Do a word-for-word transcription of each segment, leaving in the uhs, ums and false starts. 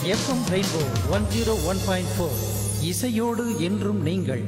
FM rainbow one zero one point four இசையோடு என்றும் நீங்கள்.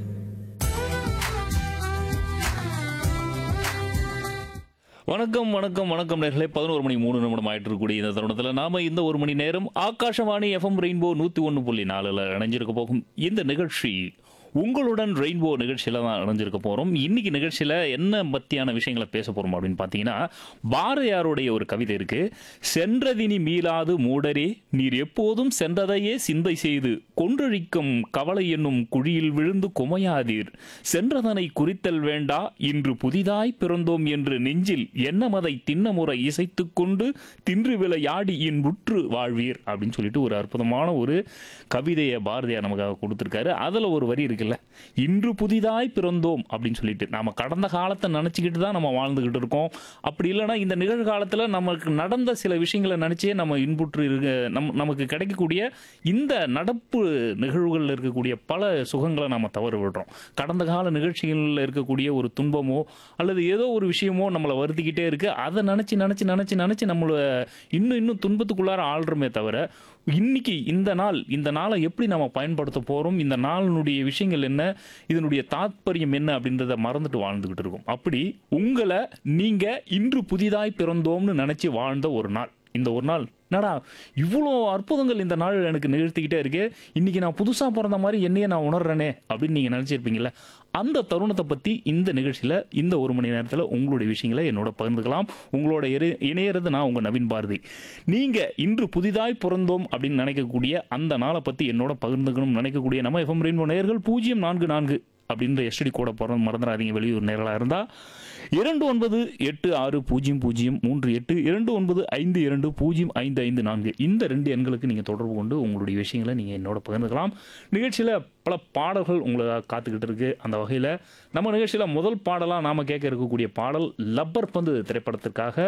வணக்கம் வணக்கம் வணக்கம் நேர்களே. பதினோரு மணி மூணு நிமிடம் ஆயிட்டு இருக்கக்கூடிய இந்த தருணத்தில் நாம இந்த ஒரு மணி நேரம் ஆகாஷவாணி எஃப்எம் ரெயின்போ நூற்றி ஒன்று புள்ளி நாலில் இணைஞ்சிருக்க போகும் இந்த நிகழ்ச்சி உங்களுடன் ரெயின்போ நிகழ்ச்சியில் தான் இணைஞ்சிருக்க போகிறோம். இன்னைக்கு நிகழ்ச்சியில் என்ன பற்றியான விஷயங்களை பேச போகிறோம் அப்படின்னு பார்த்தீங்கன்னா, பாரதியாருடைய ஒரு கவிதை இருக்கு. சென்றதினி மீளாது மூடரே நீர் எப்போதும் சென்றதையே சிந்தை செய்து கொன்றழிக்கும் கவலை என்னும் குழியில் விழுந்து குமையாதீர். சென்றதனை குறித்தல் வேண்டா இன்று புதிதாய் பிறந்தோம் என்று நெஞ்சில் எண்ணமதை திண்ணமுறை இசைத்து கொண்டு தின்று விளையாடி இன்புற்று வாழ்வீர் அப்படின்னு சொல்லிட்டு ஒரு அற்புதமான ஒரு கவிதையை பாரதியார் நமக்காக கொடுத்துருக்காரு. அதில் ஒரு வரி இருக்குல்ல, இன்று புதிதாய் பிறந்தோம் அப்படின்னு சொல்லிட்டு நாம கடந்த காலத்தை நினச்சிக்கிட்டு தான் நம்ம வாழ்ந்துகிட்டு இருக்கோம். அப்படி இல்லைன்னா இந்த நிகழ்காலத்தில் நமக்கு நடந்த சில விஷயங்களை நினச்சே நம்ம இன்புற்று இருக்க நம் நமக்கு கிடைக்கக்கூடிய இந்த நடப்பு நிகழ்வுகளில் இருக்கக்கூடிய பல சுகங்களை நம்ம தவறு விடுறோம். கடந்த கால நிகழ்ச்சிகளில் இருக்கக்கூடிய ஒரு துன்பமோ அல்லது ஏதோ ஒரு விஷயமோ நம்மளை வருத்திக்கிட்டே இருக்கு. அதை நினச்சி நினச்சி நினச்சி நினச்சி நம்மளை இன்னும் இன்னும் துன்பத்துக்குள்ளார ஆள்றமே தவிர, இன்னைக்கு இந்த நாள் இந்த நாளை எப்படி நம்ம பயன்படுத்த போகிறோம், இந்த நாளினுடைய விஷயங்கள் என்ன, இதனுடைய தாத்பரியம் என்ன அப்படின்றத மறந்துட்டு வாழ்ந்துகிட்டு இருக்கோம். அப்படி உங்களை நீங்கள் இன்று புதிதாய் பிறந்தோம்னு நினச்சி வாழ்ந்த ஒரு நாள், இந்த ஒரு நாள் என்னடா இவ்வளோ அற்புதங்கள் இந்த நாள் எனக்கு நிகழ்த்திக்கிட்டே இருக்கு, இன்னைக்கு நான் புதுசாக பிறந்த மாதிரி என்னையே நான் உணர்றேனே அப்படின்னு நீங்கள் நினச்சிருப்பீங்களே, அந்த தருணத்தை பற்றி இந்த நிகழ்ச்சியில் இந்த ஒரு மணி நேரத்தில் உங்களுடைய விஷயங்களை என்னோட பகிர்ந்துக்கலாம். உங்களோட இறை இணையறது நான் உங்கள் நவீன் பாரதி. நீங்கள் இன்று புதிதாய் பிறந்தோம் அப்படின்னு நினைக்கக்கூடிய அந்த நாளை பற்றி என்னோட பகிர்ந்துக்கணும்னு நினைக்கக்கூடிய நம்ம எஃப்எம் ரெயின்போ நேயர்கள் பூஜ்ஜியம் நான்கு நான்கு அப்படின்ற எஸ்டி கூட போகிற மறந்துடாதீங்க. வெளியூர் நேரலாக இருந்தால் இரண்டு ஒன்பது எட்டு ஆறு பூஜ்ஜியம் பூஜ்ஜியம் மூன்று எட்டு இரண்டு ஒன்பது ஐந்து இரண்டு பூஜ்ஜியம் ஐந்து ஐந்து நான்கு இந்த ரெண்டு எண்களுக்கு நீங்கள் தொடர்பு கொண்டு உங்களுடைய விஷயங்களை நீங்கள் என்னோட பகிர்ந்துக்கலாம். நிகழ்ச்சியில் பல பாடல்கள் உங்களை காத்துக்கிட்டு இருக்கு. அந்த வகையில் நம்ம நிகழ்ச்சியில் முதல் பாடலாக நாம் கேட்க இருக்கக்கூடிய பாடல் லப்பர் பந்து திரைப்படத்திற்காக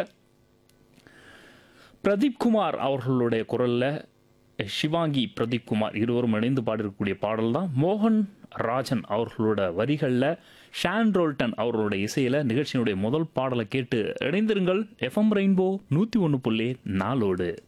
பிரதீப் குமார் அவர்களுடைய குரலில் சிவாங்கி பிரதீப் குமார் இருவரும் இணைந்து பாடிருக்கக்கூடிய பாடல் தான். மோகன் ராஜன் அவர்களோட வரிகளில் ஷான் ரோல்டன் அவர்களோட இசையில் நிகழ்ச்சியினுடைய முதல் பாடலை கேட்டு இணைந்திருங்கள். எஃப்எம் ரெயின்போ நூற்றி ஒன்று புள்ளி நாலோடு.